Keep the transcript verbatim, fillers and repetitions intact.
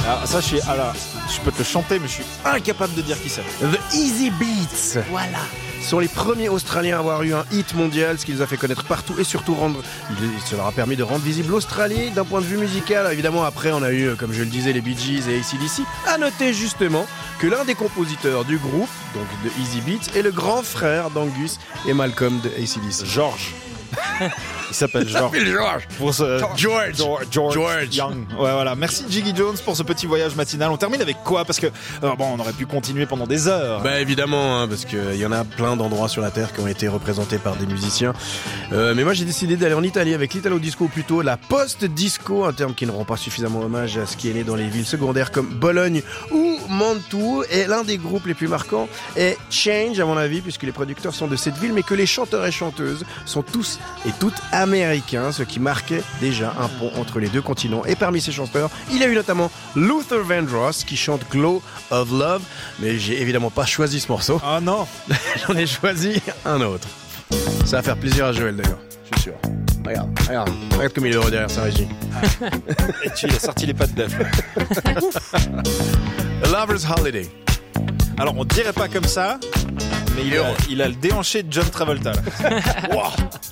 Alors ça, je suis, alors, je peux te le chanter, mais je suis incapable de dire qui c'est. The Easy Beats. Voilà. Sont les premiers Australiens à avoir eu un hit mondial, ce qui les a fait connaître partout et surtout rendre, ça leur a permis de rendre visible l'Australie d'un point de vue musical. Évidemment, après, on a eu, comme je le disais, les Bee Gees et A C D C. À noter justement que l'un des compositeurs du groupe, donc de Easy Beats, est le grand frère d'Angus et Malcolm de A C D C. George. Il s'appelle George. George. Pour ce... George. George. George. George. Young. Ouais, voilà. Merci Jiggy Jones pour ce petit voyage matinal. On termine avec quoi? Parce que euh, bon, on aurait pu continuer pendant des heures. Bah évidemment, hein, parce qu'il y en a plein d'endroits sur la Terre qui ont été représentés par des musiciens. Euh, mais moi j'ai décidé d'aller en Italie avec l'Italo Disco, ou plutôt la post-disco, un terme qui ne rend pas suffisamment hommage à ce qui est né dans les villes secondaires comme Bologne ou Mantoue. Et l'un des groupes les plus marquants est Change, à mon avis, puisque les producteurs sont de cette ville, mais que les chanteurs et chanteuses sont tous et toutes américains, ce qui marquait déjà un pont entre les deux continents. Et parmi ces chanteurs, il y a eu notamment Luther Vandross qui chante Glow of Love, mais j'ai évidemment pas choisi ce morceau. Ah non. J'en ai choisi un autre. Ça va faire plaisir à Joël d'ailleurs, je suis sûr. Regarde, regarde, regarde comme il est heureux derrière sa régie. Et tu il a sorti les pattes d'œuf. A Lover's Holiday. Alors on dirait pas comme ça, mais il, Il est a, heureux. il a le déhanché de John Travolta là. Wow.